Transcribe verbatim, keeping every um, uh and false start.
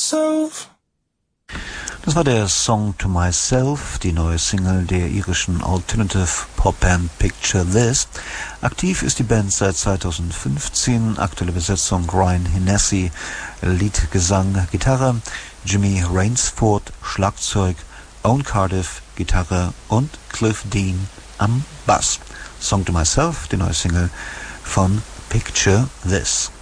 myself. Das war der Song To Myself, die neue Single der irischen Alternative Pop Band Picture This. Aktiv ist die Band seit zweitausendfünfzehn, aktuelle Besetzung Ryan Hennessy, Lied, Gesang, Gitarre, Jimmy Rainsford, Schlagzeug, Owen Cardiff, Gitarre und Cliff Dean am Bass. Song To Myself, die neue Single von Picture This.